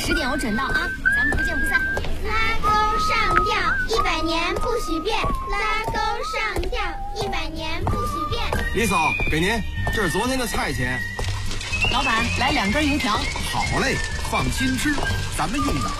10点我准到啊，咱们不见不散。 拉钩上吊，100年不许变。拉钩上吊，100年不许变。 李嫂，给您，这是昨天的菜钱。 老板，来2根油条。 好嘞，放心吃，咱们用的